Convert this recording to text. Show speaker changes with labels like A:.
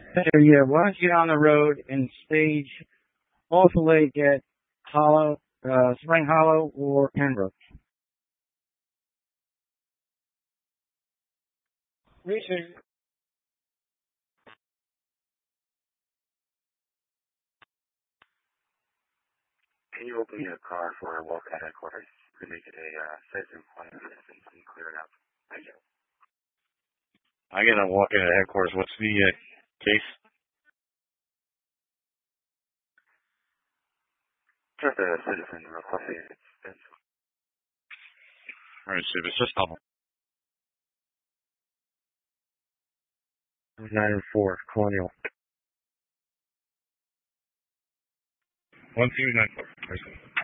A: Hey, yeah, why don't you get on the road and stage off the lake at Spring Hollow or Pembroke? Research.
B: Can you open me a car for a walk at headquarters to make it a safe and quiet and clear it out? Thank you.
C: I get a walk in at headquarters. What's the case?
B: Just a citizen requesting assistance.
C: All right, so it's just help.
B: 904 Colonial.
C: 1294.